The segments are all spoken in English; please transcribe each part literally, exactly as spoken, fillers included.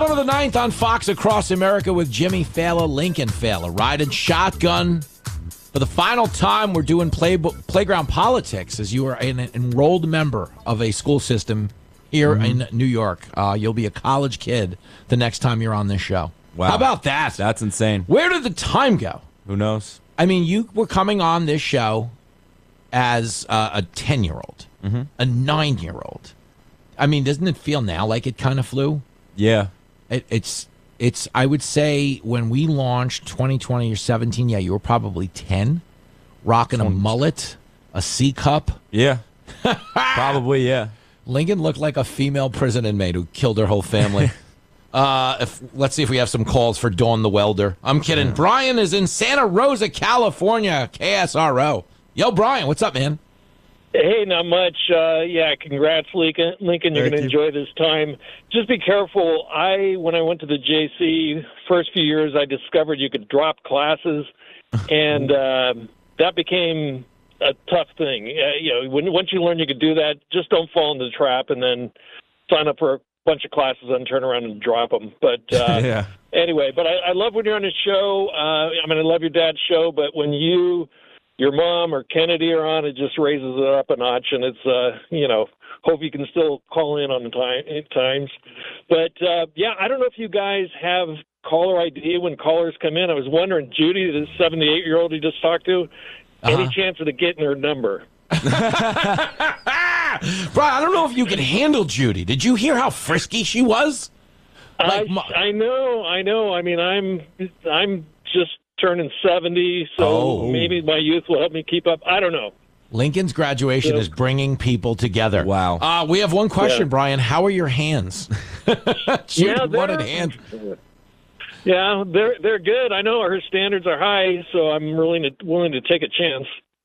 Bottom of the ninth on Fox Across America with Jimmy Fallon, Lincoln Fallon, riding shotgun. For the final time, we're doing play, playground politics as you are an enrolled member of a school system here mm-hmm. in New York. Uh, you'll be a college kid the next time you're on this show. Wow. How about that? That's insane. Where did the time go? Who knows? I mean, you were coming on this show as uh, a ten-year-old, mm-hmm. a nine-year-old. I mean, doesn't it feel now like it kind of flew? Yeah. It, it's, it's. I would say when we launched twenty twenty or seventeen, yeah, you were probably ten, rocking a mullet, a C cup. Yeah. Probably, yeah. Lincoln looked like a female prison inmate who killed her whole family. uh, if, let's see if we have some calls for Dawn the Welder. I'm kidding. Yeah. Brian is in Santa Rosa, California, K S R O. Yo, Brian, what's up, man? Hey, not much. Uh, yeah, congrats, Lincoln. Lincoln, you're going to enjoy this time. Just be careful. I, when I went to the J C, first few years, I discovered you could drop classes, and uh, that became a tough thing. Uh, you know, when, once you learn you could do that, just don't fall into the trap, and then sign up for a bunch of classes and turn around and drop them. But uh, yeah. Anyway, but I, I love when you're on the show. Uh, I mean, I love your dad's show, but when you, your mom or Kennedy are on, it just raises it up a notch, and it's, uh, you know, hope you can still call in on the time, times. But, uh, yeah, I don't know if you guys have caller I D when callers come in. I was wondering, Judy, the seventy-eight-year-old you just talked to, uh-huh. any chance of getting her number? Brian, I don't know if you can handle Judy. Did you hear how frisky she was? Like, I, I know, I know. I mean, I'm, I'm just turning seventy, so oh. maybe my youth will help me keep up. I don't know. Lincoln's graduation so, is bringing people together. Wow. Uh, we have one question, yeah. Brian. How are your hands? Judy yeah, wanted hands. Yeah, they're they're good. I know her standards are high, so I'm willing to willing to take a chance.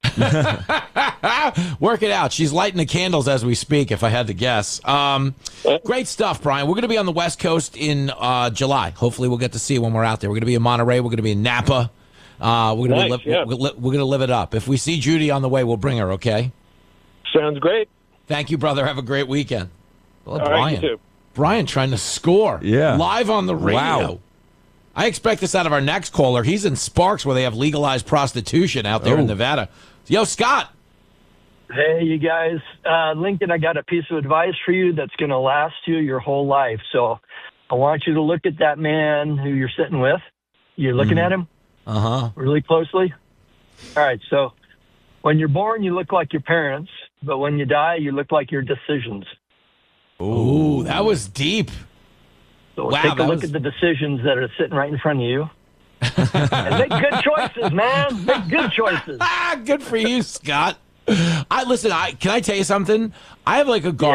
Work it out. She's lighting the candles as we speak, if I had to guess. Um, great stuff, Brian. We're going to be on the West Coast in uh, July. Hopefully we'll get to see you when we're out there. We're going to be in Monterey. We're going to be in Napa. Uh, we're going nice, to li- yeah. we're, we're going to live it up. If we see Judy on the way, we'll bring her, okay? Sounds great. Thank you, brother. Have a great weekend. Well, All Brian. right, you too. Brian trying to score. Yeah. Live on the radio. Wow. I expect this out of our next caller. He's in Sparks where they have legalized prostitution out there oh. in Nevada. Yo, Scott. Hey, you guys. Uh, Lincoln, I got a piece of advice for you that's going to last you your whole life. So I want you to look at that man who you're sitting with. You're looking mm. at him uh-huh. really closely. All right, so when you're born, you look like your parents, but when you die, you look like your decisions. Ooh, that was deep. So wow, take a look was... at the decisions that are sitting right in front of you. And make good choices, man. Make good choices. Good for you, Scott. I listen. I can I tell you something? I have like a guard.